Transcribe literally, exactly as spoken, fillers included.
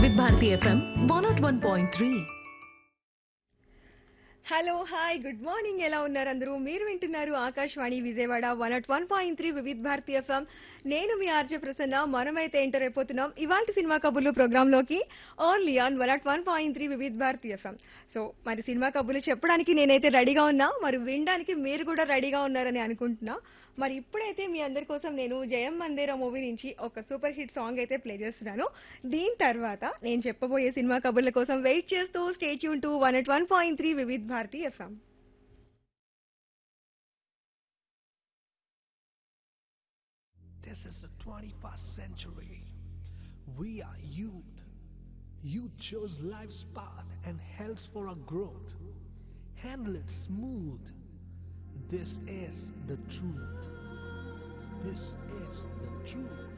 వివిధ Bharati FM one not one point three. Hello hi good morning ఎలా ఉన్నారు అందరూ మీరు వింటున్నారు Akashvani Vijayawada one not one point three వివిధ భారతి ఎఫ్ఎం నేను మీ ఆర్జే ప్రసన్న మనమైతే ఎంటర్ అయిపోతున్నాం ఇవాళ సినిమా కబుర్లు ప్రోగ్రామ్ లోకి only on one not one point three వివిధ భారతి ఎఫ్ఎం. సో మరి సినిమా కబుర్లు చెప్పడానికి నేనైతే రెడీగా ఉన్నా, మరి వినడానికి మీరు కూడా రెడీగా ఉన్నారని అనుకుంటున్నా. మరి ఇప్పుడైతే మీ అందరి కోసం నేను జయం మందిర మూవీ నుంచి ఒక సూపర్ హిట్ సాంగ్ అయితే ప్లే చేస్తున్నాను. దీని తర్వాత నేను చెప్పబోయే సినిమా కబుర్ల కోసం వెయిట్ చేస్తూ stay tune to one not one point three వివిధ Bharati FM. This is the twenty-first century. We are youth. Youth chose life's path and health for our growth. Handle it smooth. This is the truth. This is the truth.